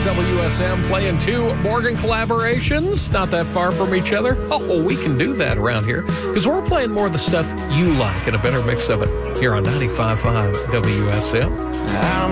WSM playing two Morgan collaborations, not that far from each other. Oh, we can do that around here because we're playing more of the stuff you like and a better mix of it here on 95.5 WSM.